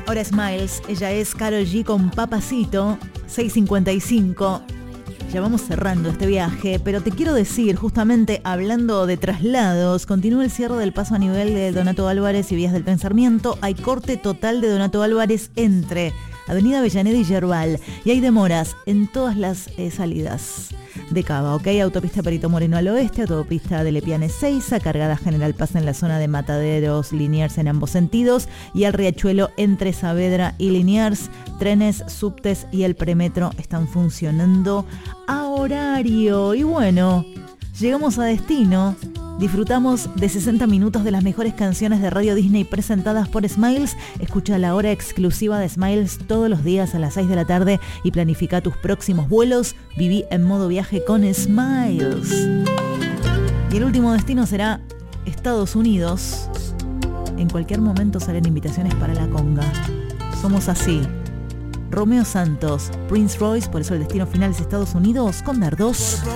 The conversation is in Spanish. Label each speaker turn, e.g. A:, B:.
A: Ahora Smiles, ella es Karol G con Papacito, 6:55. Ya vamos cerrando este viaje, pero te quiero decir, justamente hablando de traslados, continúa el cierre del paso a nivel de Donato Álvarez y Vías del Tren Sarmiento. Hay corte total de Donato Álvarez entre Avenida Avellaneda y Yerbal, y hay demoras en todas las salidas de Cava, ¿ok? Autopista Perito Moreno al oeste, autopista de Lepiane Seiza, cargada General Paz en la zona de Mataderos, Liniers en ambos sentidos, y al Riachuelo entre Saavedra y Liniers. Trenes, subtes y el premetro están funcionando a horario. Y bueno, llegamos a destino. Disfrutamos de 60 minutos de las mejores canciones de Radio Disney presentadas por Smiles. Escucha la hora exclusiva de Smiles todos los días a las 6 de la tarde y planifica tus próximos vuelos. Viví en modo viaje con Smiles. Y el último destino será Estados Unidos. En cualquier momento salen invitaciones para la conga. Somos así. Romeo Santos, Prince Royce, por eso el destino final es Estados Unidos con Dardos.